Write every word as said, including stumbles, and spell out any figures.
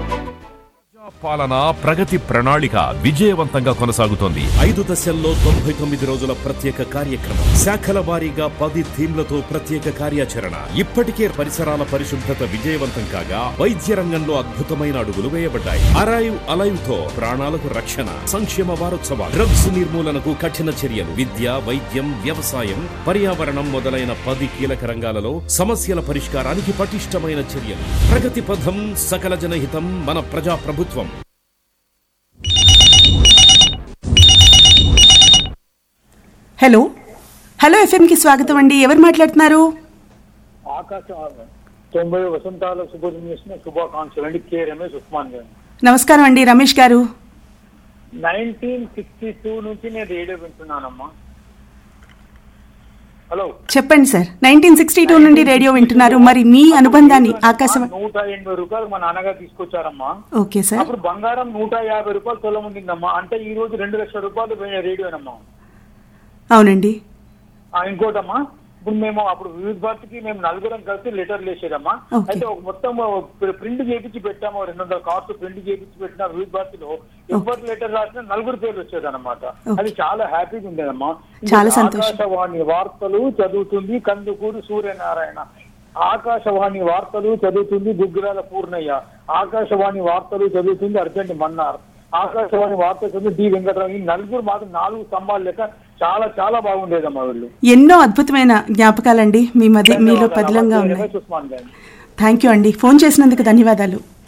పాలన ప్రగతి ప్రణాళిక విజయవంతంగా కొనసాగుతోంది. ఐదు దశల్లో తొంభై తొమ్మిది రోజుల ప్రత్యేక కార్యక్రమం, శాఖల వారీగా పది థీమ్లతో ప్రత్యేక కార్యాచరణ. ఇప్పటికే పరిసరాల పరిశుభ్రత విజయవంతం కాగా వైద్య రంగంలో అద్భుతమైన అడుగులు వేయబడ్డాయి. అరైవ్ అలైవ్ తో ప్రాణాలకు రక్షణ. సంక్షేమ వారోత్సవాలు, డ్రగ్స్ నిర్మూలనకు కఠిన చర్యలు, విద్య, వైద్యం, వ్యవసాయం, పర్యావరణం మొదలైన పది కీలక రంగాలలో సమస్యల పరిష్కారానికి పటిష్టమైన చర్యలు. ప్రగతి పథం, సకల జనహితం, మన ప్రజా ప్రభుత్వం. హలో హలో ఎఫ్ఎంకి స్వాగతం అండి. ఎవరు మాట్లాడుతున్నారు? ఆకాశవాణి తొంభై వసంతాల శుభదిన శుభాకాంక్షలు అండి. కె రమేష్ ఉస్మాన్ గారు. నమస్కారం అండి రమేష్ గారు. నైన్టీన్ సిక్స్టీ టూ నుంచి నేను రేడియో వింటున్నానమ్మా. హలో చెప్పండి సార్. నైన్టీన్ సిక్స్టీ టూ నుండి రేడియో వింటున్నారు. మరి మీ అనుబంధాన్ని ఆకాశవాణి నూట ఎనభై రూపాయలు మా నాన్నగారు తీసుకొచ్చారమ్మా. Okay sir. అప్పుడు బంగారం నూట యాభై రూపాయలు తొలం ఉండిందమ్మా. అంటే ఈ రోజు రెండు లక్షల రూపాయలు రేడియోనమ్మా. అవునండి. ఇంకోటమ్మా, ఇప్పుడు మేము అప్పుడు వివిధ భారతికి మేము నలుగురం కలిసి లెటర్లు వేసేదమ్మా. అయితే ఒక మొత్తం ప్రింట్ చేయించి పెట్టాము. రెండు వందల కార్డ్స్ ప్రింట్ చేయించి పెట్టిన వివిధ భారతిలో ఎవరు లెటర్ రాసినా నలుగురు పేర్లు వచ్చేది అనమాట. అది చాలా హ్యాపీగా ఉండేదమ్మా. ఆకాశవాణి వార్తలు చదువుతుంది కందుకూరు సూర్యనారాయణ. ఆకాశవాణి వార్తలు చదువుతుంది గుగ్గురాల పూర్ణయ్య. ఆకాశవాణి వార్తలు చదువుతుంది అర్జెంట్ మన్నార్. ఆకాశవాణి వార్త చదువు డి వెంకటరావు. ఈ నలుగురు మాత్రం నాలుగు స్తంభాలు లెక్క చాలా చాలా బాగుండేదమ్మా. వీళ్ళు ఎన్నో అద్భుతమైన జ్ఞాపకాలండి మీ మధ్య మీలో పదిలంగా ఉన్నాయి. థ్యాంక్ యూ అండి. ఫోన్ చేసినందుకు ధన్యవాదాలు.